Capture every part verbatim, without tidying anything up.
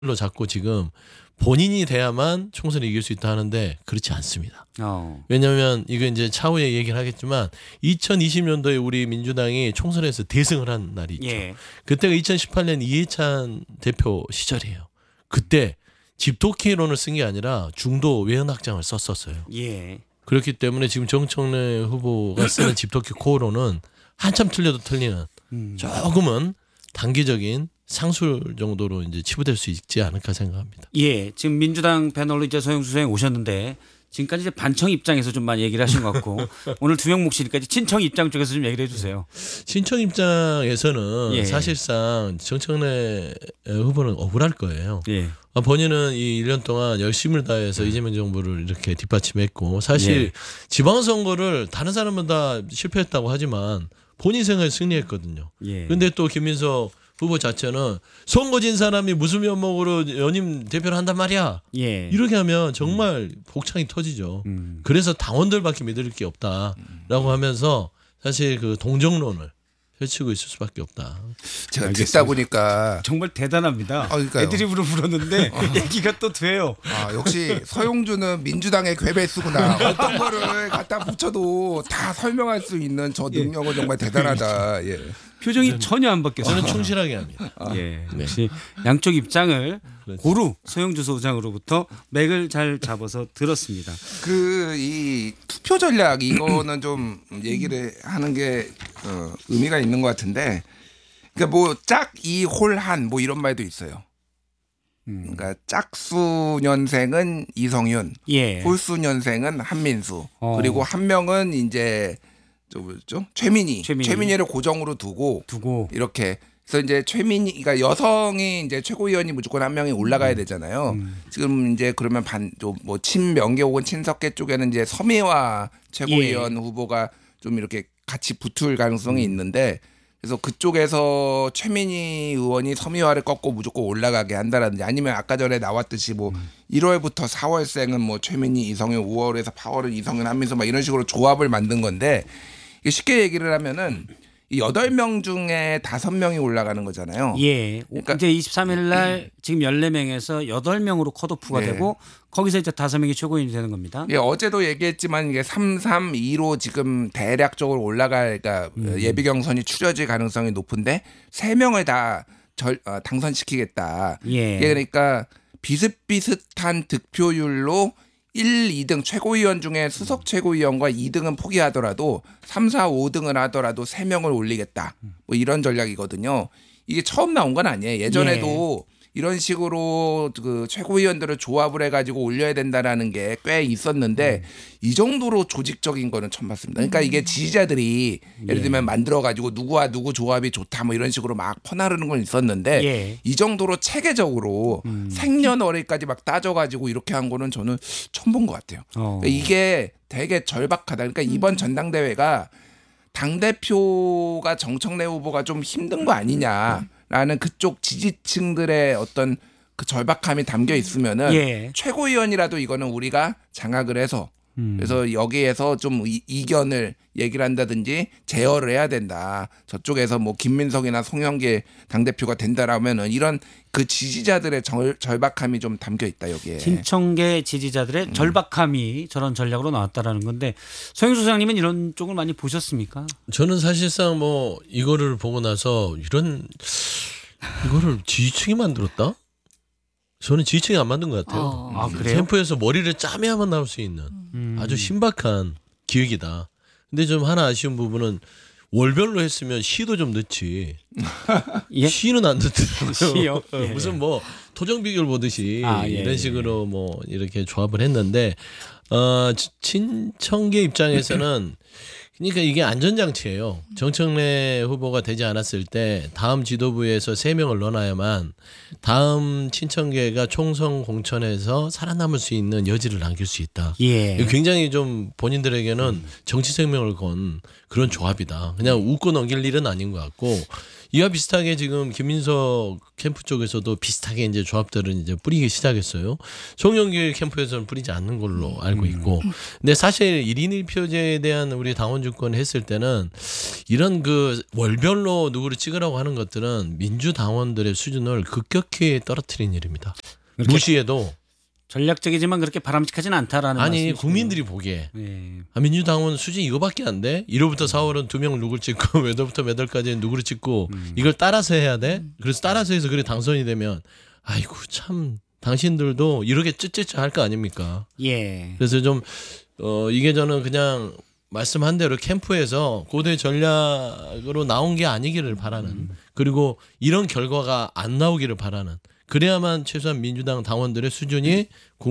자꾸 지금 본인이 돼야만 총선을 이길 수 있다 하는데 그렇지 않습니다. 어. 왜냐하면 이거 이제 차후에 얘기를 하겠지만 이천이십 년도에 우리 민주당이 총선에서 대승을 한 날이 있죠. 예. 그때가 이천십팔 년 이해찬 대표 시절이에요. 그때 집토끼론을 쓴 게 아니라 중도 외연확장을 썼었어요. 예. 그렇기 때문에 지금 정청래 후보가 쓰는 집토끼 코어로는 한참 틀려도 틀리는 음. 조금은 단기적인 상술 정도로 이제 치부될 수 있지 않을까 생각합니다. 예. 지금 민주당 패널로 이제 소영수 소장 오셨는데 지금까지 이제 반청 입장에서 좀 많이 얘기를 하신 것 같고 오늘 두 명 몫이니까 이제 친청 입장 쪽에서 좀 얘기를 해주세요. 신청 입장에서는 예. 사실상 정청래 후보는 억울할 거예요. 예. 본인은 이 일 년 동안 열심을 다해서 이재명 정부를 이렇게 뒷받침했고 사실 예. 지방선거를 다른 사람보다 실패했다고 하지만 본인 생각에 승리했거든요. 예. 그런데 또 김민석 후보 자체는 선거진 사람이 무슨 면목으로 연임 대표를 한단 말이야. 예. 이렇게 하면 정말 복창이 터지죠. 음. 그래서 당원들밖에 믿을 게 없다라고 하면서 사실 그 동정론을 펼치고 있을 수밖에 없다. 제가 알겠습니다. 듣다 보니까 정말 대단합니다. 아, 그러니까요. 애드립으로 불었는데 얘기가 또 돼요. 아, 역시 서용주는 민주당의 괴배수구나. 어떤 거를 갖다 붙여도 다 설명할 수 있는 저 능력은 정말 대단하다. 예. 표정이 전혀 안 바뀌었어요. 저는 충실하게 합니다. 예, 네. 역시 양쪽 입장을 그렇죠. 고루 소영주 소장으로부터 맥을 잘 잡아서 들었습니다. 그 이 투표 전략 이거는 좀 얘기를 하는 게 어, 의미가 있는 것 같은데, 그러니까 뭐 짝 이 홀 한 뭐 이런 말도 있어요. 음. 그러니까 짝수 년생은 이성윤, 예. 홀수 년생은 한민수, 어. 그리고 한 명은 이제 저 뭐죠? 최민희. 최민희. 최민희를 고정으로 두고 두고 이렇게. 그래서 이제 최민희, 그러니까 여성이 이제 최고위원이 무조건 한 명이 올라가야 되잖아요. 음. 지금 이제 그러면 반뭐 친명계 혹은 친석계 쪽에는 이제 서미화 최고위원 예. 후보가 좀 이렇게 같이 붙을 가능성이 음. 있는데, 그래서 그쪽에서 최민희 의원이 서미화를 꺾고 무조건 올라가게 한다라든지, 아니면 아까 전에 나왔듯이 뭐 음. 일월부터 사월생은 뭐 최민희, 이성윤, 오월에서 팔월은 이성윤, 한민수 막 이런 식으로 조합을 만든 건데, 이게 쉽게 얘기를 하면은 이 여덟 명 중에 다섯 명이 올라가는 거잖아요. 예. 그러니까- 이제 이십삼 일 날 지금 열네 명에서 여덟 명으로 컷오프가 네. 되고 거기서 이제 다섯 명이 최고인이 되는 겁니다. 예, 어제도 얘기했지만 이게 삼 삼 이로 지금 대략적으로 올라갈, 그러니까 음. 예비 경선이 추려질 가능성이 높은데 세 명을 다 절, 어, 당선시키겠다. 예. 이게 그러니까 비슷비슷한 득표율로 일, 이 등 최고위원 중에 수석 최고위원과 이 등은 포기하더라도 삼, 사, 오 등을 하더라도 세 명을 올리겠다. 뭐 이런 전략이거든요. 이게 처음 나온 건 아니에요. 예전에도 이런 식으로 그 최고위원들을 조합을 해가지고 올려야 된다라는 게 꽤 있었는데, 이 정도로 조직적인 거는 처음 봤습니다. 그러니까 이게 지지자들이 예를 들면 만들어가지고 누구와 누구 조합이 좋다 뭐 이런 식으로 막 퍼나르는 건 있었는데, 예. 이 정도로 체계적으로 생년월일까지 막 따져가지고 이렇게 한 거는 저는 처음 본 것 같아요. 어. 그러니까 이게 되게 절박하다. 그러니까 이번 전당대회가 당대표가 정청래 후보가 좀 힘든 거 아니냐라는 그쪽 지지층들의 어떤 그 절박함이 담겨 있으면은 예. 최고위원이라도 이거는 우리가 장악을 해서, 음. 그래서 여기에서 좀 이, 이견을 얘기를 한다든지 제어를 해야 된다. 저쪽에서 뭐 김민석이나 송영길 당대표가 된다라면은 이런 그 지지자들의 절, 절박함이 좀 담겨 있다 여기에. 친청계 지지자들의 음. 절박함이 저런 전략으로 나왔다라는 건데 소영수 소장님은 이런 쪽을 많이 보셨습니까? 저는 사실상 뭐 이거를 보고 나서 이런 이거를 지지층이 만들었다? 저는 지지층이 안 만든 것 같아요. 어. 아, 그래요? 캠프에서 머리를 짜매야만 나올 수 있는 음. 아주 신박한 기획이다. 근데 좀 하나 아쉬운 부분은 월별로 했으면 시도 좀 넣지. 예? 시는 안 넣더라고요. 시요? 어, 예. 무슨 뭐 토정 비결 보듯이 아, 예, 이런 예. 식으로 뭐 이렇게 조합을 했는데, 어, 치- 친청계 입장에서는 그러니까 이게 안전장치예요. 정청래 후보가 되지 않았을 때 다음 지도부에서 세 명을 넣어놔야만 다음 친청계가 총선 공천에서 살아남을 수 있는 여지를 남길 수 있다. 예. 이거 굉장히 좀 본인들에게는 정치 생명을 건 그런 조합이다. 그냥 웃고 넘길 일은 아닌 것 같고 이와 비슷하게 지금 김민석 캠프 쪽에서도 비슷하게 이제 조합들은 이제 뿌리기 시작했어요. 송영길 캠프에서는 뿌리지 않는 걸로 알고 있고, 근데 사실 일 인 일 표제에 대한 우리 당원 주권 했을 때는 이런 그 월별로 누구를 찍으라고 하는 것들은 민주당원들의 수준을 급격히 떨어뜨린 일입니다. 무시해도 전략적이지만 그렇게 바람직하지는 않다라는 아니 말씀이시군요. 국민들이 보기에 예. 아, 민주당원 수준 이거밖에 안 돼? 일월부터 사월은 두 명 누구를 찍고 몇월부터 몇 월까지는 누구를 찍고 음. 이걸 따라서 해야 돼? 그래서 따라서 해서 그래 당선이 되면 아이고 참 당신들도 이렇게 쯧쯧 할 거 아닙니까? 예. 그래서 좀 어, 이게 저는 그냥 말씀한 대로 캠프에서 고대 전략으로 나온 게 아니기를 바라는, 그리고 이런 결과가 안 나오기를 바라는, 그래야만 최소한 민주당 당원들의 수준이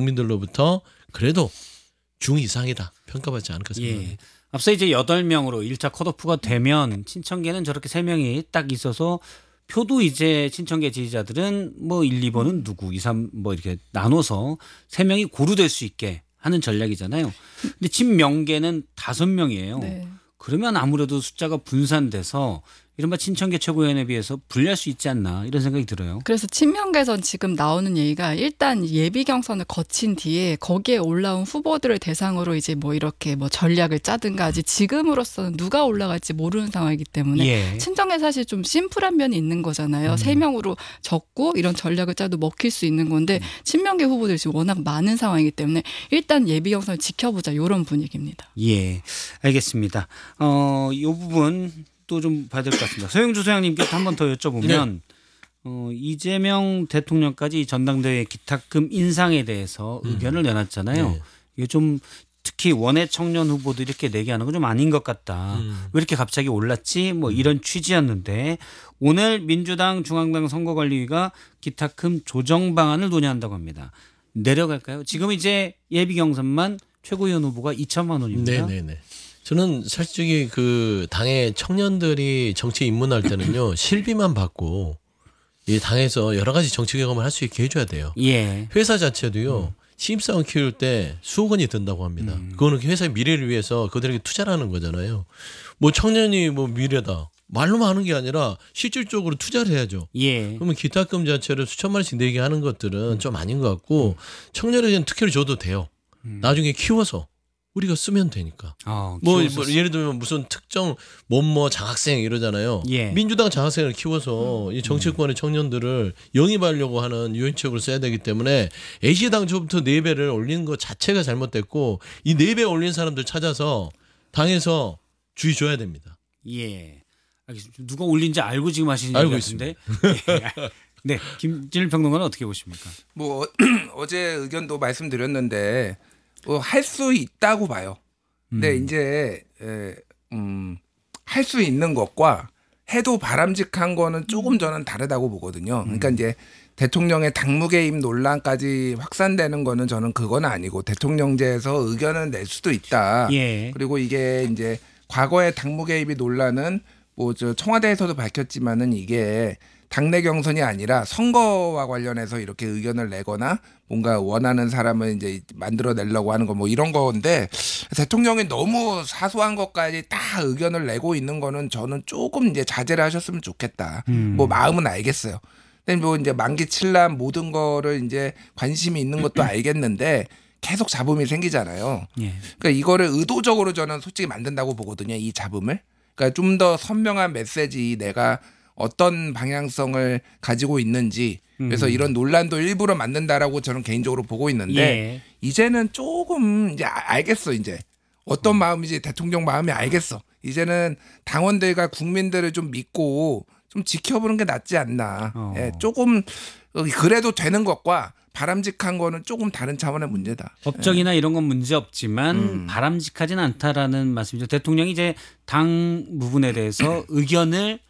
국민들로부터 그래도 중 이상이다 평가받지 않을까 생각합니다. 예. 앞서 이제 여덟 명으로 일 차 컷오프가 되면 친천계는 저렇게 세 명이 딱 있어서 표도 이제 친천계 지지자들은 뭐 일, 이 번은 누구, 이, 삼 뭐 이렇게 나눠서 세 명이 고루될 수 있게 하는 전략이잖아요. 근데 친명계는 다섯 명이에요. 네. 그러면 아무래도 숫자가 분산돼서 이른바 친천계 최고위원에 비해서 불리할 수 있지 않나 이런 생각이 들어요. 그래서 친명계선 지금 나오는 얘기가 일단 예비 경선을 거친 뒤에 거기에 올라온 후보들을 대상으로 이제 뭐 이렇게 뭐 전략을 짜든가 아직 지금으로서는 누가 올라갈지 모르는 상황이기 때문에 예. 친정에 사실 좀 심플한 면이 있는 거잖아요. 세 명으로 적고 이런 전략을 짜도 먹힐 수 있는 건데 친명계 후보들이 지금 워낙 많은 상황이기 때문에 일단 예비 경선을 지켜보자 이런 분위기입니다. 예, 알겠습니다. 어, 이 부분 또 좀 봐야 될 것 같습니다. 서영주 소장님께 한 번 더 여쭤보면 네. 어, 이재명 대통령까지 전당대회 기탁금 인상에 대해서 음. 의견을 내놨잖아요. 네. 이게 좀 특히 원외 청년 후보들이 이렇게 내기하는 건 좀 아닌 것 같다. 음. 왜 이렇게 갑자기 올랐지? 뭐 이런 취지였는데 오늘 민주당 중앙당 선거관리위가 기탁금 조정 방안을 논의한다고 합니다. 내려갈까요? 지금 이제 예비 경선만 최고위원 후보가 이천만 원입니다. 네네네. 저는 솔직히 그 당의 청년들이 정치에 입문할 때는요 실비만 받고 이 당에서 여러 가지 정치 경험을 할 수 있게 해줘야 돼요. 예. 회사 자체도요 신입사원 키울 때 수억 원이 든다고 합니다. 음. 그거는 회사의 미래를 위해서 그들에게 투자를 하는 거잖아요. 뭐 청년이 뭐 미래다 말로만 하는 게 아니라 실질적으로 투자를 해야죠. 예. 그러면 기탁금 자체를 수천만 원씩 내게 하는 것들은 좀 아닌 것 같고 청년에게는 특혜를 줘도 돼요. 나중에 키워서 우리가 쓰면 되니까. 어, 뭐, 키워서 뭐 예를 들면 무슨 특정 뭐뭐 장학생 이러잖아요. 예. 민주당 장학생을 키워서 이 정치권의 청년들을 영입하려고 하는 유인책으로 써야 되기 때문에 에이씨 당초부터 네 배를 올린 것 자체가 잘못됐고 이 네 배 올린 사람들 찾아서 당에서 주의 줘야 됩니다. 예. 알겠습니다. 누가 올린지 알고 지금 하시는 알고 얘기 같은데. 예. 네, 김진일 평론가는 어떻게 보십니까? 뭐 어제 의견도 말씀드렸는데 뭐 할 수 있다고 봐요. 근데 음. 이제 에, 음, 할 수 있는 것과 해도 바람직한 거는 조금 저는 다르다고 보거든요. 그러니까 음. 이제 대통령의 당무 개입 논란까지 확산되는 거는 저는 그건 아니고 대통령제에서 의견을 낼 수도 있다. 예. 그리고 이게 이제 과거의 당무 개입이 논란은 뭐 저 청와대에서도 밝혔지만은 이게 당내 경선이 아니라 선거와 관련해서 이렇게 의견을 내거나 뭔가 원하는 사람을 이제 만들어 내려고 하는 거 뭐 이런 건데 대통령이 너무 사소한 것까지 다 의견을 내고 있는 거는 저는 조금 이제 자제를 하셨으면 좋겠다. 음. 뭐 마음은 알겠어요. 근데 뭐 이제 만기 칠남 모든 거를 이제 관심이 있는 것도 알겠는데 계속 잡음이 생기잖아요. 예. 그러니까 이거를 의도적으로 저는 솔직히 만든다고 보거든요. 이 잡음을. 그러니까 좀 더 선명한 메시지 내가 어떤 방향성을 가지고 있는지 그래서 음. 이런 논란도 일부러 만든다라고 저는 개인적으로 보고 있는데 예. 이제는 조금 이제 아- 알겠어 이제 어떤 마음이지 대통령 마음이 알겠어. 이제는 당원들과 국민들을 좀 믿고 좀 지켜보는 게 낫지 않나. 어. 예, 조금 그래도 되는 것과 바람직한 거는 조금 다른 차원의 문제다. 법적이나 이런 건 문제 없지만 음. 바람직하진 않다라는 말씀이죠. 대통령이 이제 당 부분에 대해서 의견을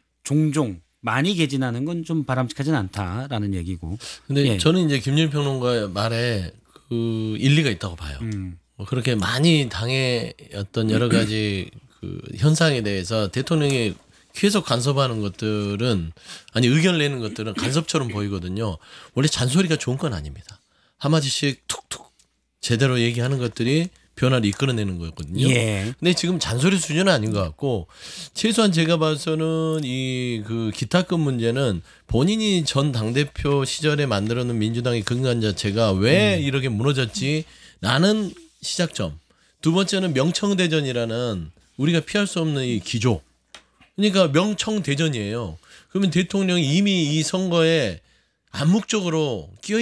종종 많이 개진하는 건 좀 바람직하진 않다라는 얘기고. 근데 예. 저는 이제 김윤 평론가의 말에 그 일리가 있다고 봐요. 음. 뭐 그렇게 많이 당의 어떤 여러 가지 그 현상에 대해서 대통령이 계속 간섭하는 것들은 아니 의견을 내는 것들은 간섭처럼 보이거든요. 원래 잔소리가 좋은 건 아닙니다. 한마디씩 툭툭 제대로 얘기하는 것들이 변화를 이끌어내는 거였거든요. 예. 근데 지금 잔소리 수준은 아닌 것 같고 최소한 제가 봐서는 이 그 기타급 문제는 본인이 전 당대표 시절에 만들어놓은 민주당의 근간 자체가 왜 이렇게 무너졌지라는 시작점. 두 번째는 명청대전이라는 우리가 피할 수 없는 이 기조. 그러니까 명청대전이에요. 그러면 대통령이 이미 이 선거에 암묵적으로 끼어